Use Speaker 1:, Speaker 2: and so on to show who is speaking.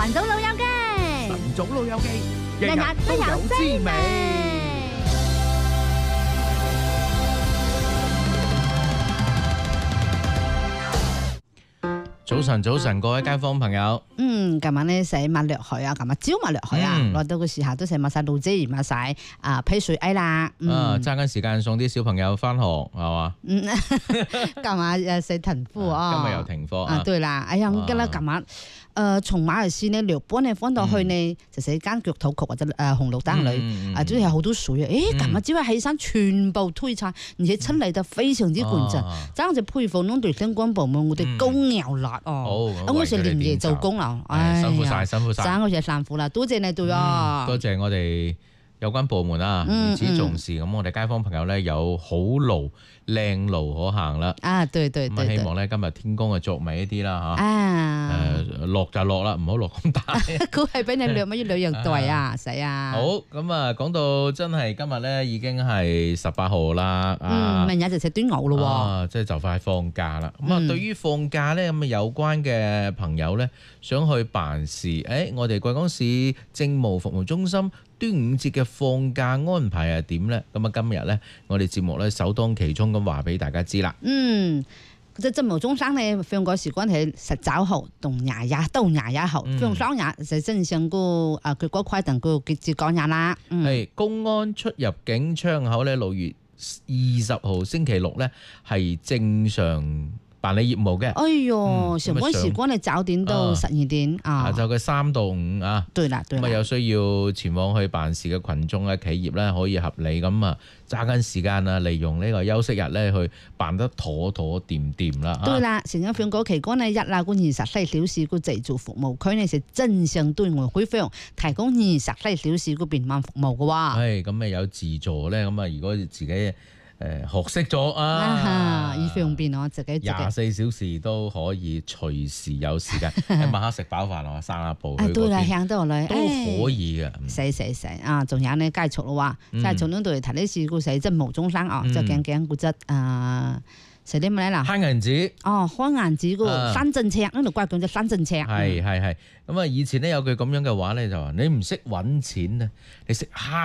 Speaker 1: 晨早老友記，
Speaker 2: 晨早老友記，
Speaker 1: 日日都有滋味。
Speaker 2: 早晨，各位街坊朋友。
Speaker 1: 今晚咧食麥略海啊，今日朝麥略海啊，來到嘅時候都食麥晒露姐，麥晒皮水雞啦。
Speaker 2: 揸緊時間送啲小朋友翻學係嘛？
Speaker 1: 今日食停課啊，
Speaker 2: 今日又停課
Speaker 1: 啊，對啦，哎呀，我記得今日從馬來西亞寮搬咧翻到去呢，就食間腳肚曲或者紅綠燈裏，都有好多水啊！今日只要起身全部推餐，而且出嚟得非常之乾淨，真係佩服呢對相關部門，我哋高牛辣哦，我哋連夜做工啦，
Speaker 2: 辛苦晒，真
Speaker 1: 係辛苦啦，多謝你對啊，
Speaker 2: 多謝我哋有關部門啊，如此重視，咁我哋街坊朋友咧有好路靚路可行啦。
Speaker 1: 對，
Speaker 2: 咁希望咧今日天公啊作美一啲啦嚇。落就落啦，唔好落咁大。
Speaker 1: 佢係俾你掠乜嘢旅遊袋啊？死啊！
Speaker 2: 好，咁啊，講到真係今日咧已經係18號啦。
Speaker 1: 明日就食端午咯喎。
Speaker 2: 即係就快放假啦。咁啊，對於放假咧咁啊有關嘅朋友咧，想去辦事，我哋貴港市政務服務中心端午節嘅放假安排係點咧？咁啊，今日咧我哋節目咧首當其衝咁話俾大家知啦。
Speaker 1: 即係政務中心咧放假時間係19號到21號，放雙日就正常個佢嗰規定個節講日啦。
Speaker 2: 係公安出入境窗口咧6月20號星期六咧係正常辦理業務嘅。
Speaker 1: 哎呦，上班時間係9點到12點啊，
Speaker 2: 下晝嘅3到5啊。
Speaker 1: 對啦。
Speaker 2: 咁啊有需要前往去辦事嘅群眾咧、企業咧，可以合理咁啊揸緊時間啊，利用呢個休息日咧去辦得妥掂啦。
Speaker 1: 對啦，成日放假期間呢，一啦個24小時個自助服務區呢係正常對外開放，提供24小時個便民服務嘅喎。
Speaker 2: 咁有自助咧，咁啊如果自己學識咗
Speaker 1: 以方便我自己
Speaker 2: 24小時都可以隨時有時間。晚黑食飽飯啊，散下步去嗰邊
Speaker 1: 對啦，行到嚟
Speaker 2: 都可以嘅。
Speaker 1: 死啊！仲有呢繼續咯喎，繼續呢度睇呢次個社政務中心啊，即係驚嗰隻食啲咩啦？
Speaker 2: 慳銀紙
Speaker 1: 開銀紙個新政策，呢度關講咗新政策。
Speaker 2: 係咁啊！以前咧有句咁樣嘅話咧，就話你唔識揾錢啊，你識慳